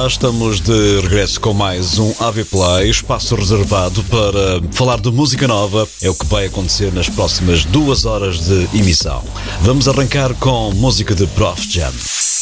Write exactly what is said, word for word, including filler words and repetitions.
estamos de regresso com mais um A V Play, espaço reservado para falar de música nova. É o que vai acontecer nas próximas duas horas de emissão. Vamos arrancar com música de Prof Jam.